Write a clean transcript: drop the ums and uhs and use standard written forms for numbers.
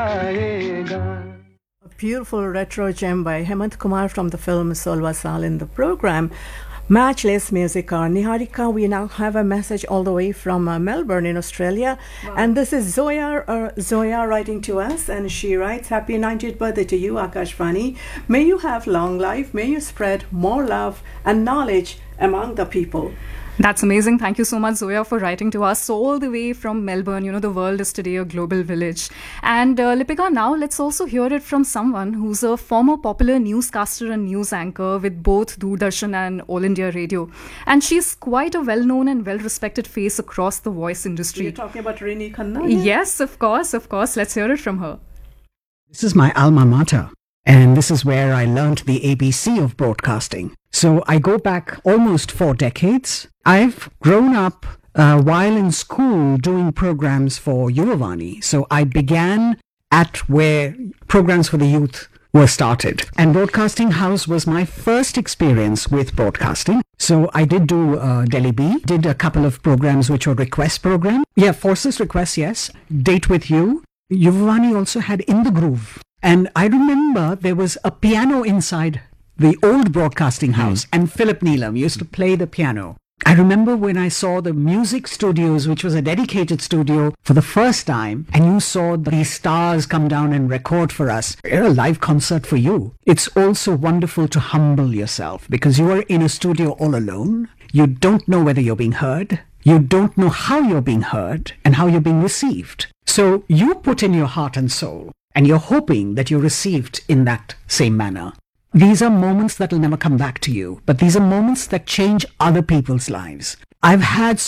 आएगा. A beautiful retro gem by Hemant Kumar from the film Solva Saal in the program. Matchless music. Niharika, we now have a message all the way from Melbourne in Australia. Wow. And this is Zoya writing to us, and she writes, Happy 90th birthday to you, Akashvani. May you have long life. May you spread more love and knowledge among the people. That's amazing. Thank you so much, Zoya, for writing to us all the way from Melbourne. You know, the world is today a global village. And Lipika, now let's also hear it from someone who's a former popular newscaster and news anchor with both Doordarshan and All India Radio. And she's quite a well-known and well-respected face across the voice industry. You're talking about Rini Khanna? Yes, of course. Let's hear it from her. This is my alma mater. And this is where I learned the ABC of broadcasting. So I go back almost 4 decades. I've grown up while in school doing programs for Yuvavani. So I began at where programs for the youth were started. And Broadcasting House was my first experience with broadcasting. So I did do Delhi B, did a couple of programs which were request programs. Yeah, Forces Request, yes. Date with You. Yuvavani also had In the Groove. And I remember there was a piano inside the old Broadcasting House, and Philip Neelam used to play the piano. I remember when I saw the music studios, which was a dedicated studio, for the first time, and you saw these stars come down and record for us. A live concert for you. It's also wonderful to humble yourself, because you are in a studio all alone. You don't know whether you're being heard. You don't know how you're being heard and how you're being received. So you put in your heart and soul, and you're hoping that you're received in that same manner. These are moments that will never come back to you, but these are moments that change other people's lives. I've had